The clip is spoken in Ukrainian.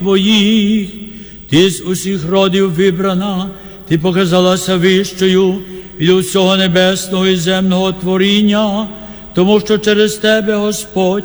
Твоїх, ти з усіх родів вибрана, ти показалася вищою від усього небесного і земного творіння, тому що через тебе, Господь,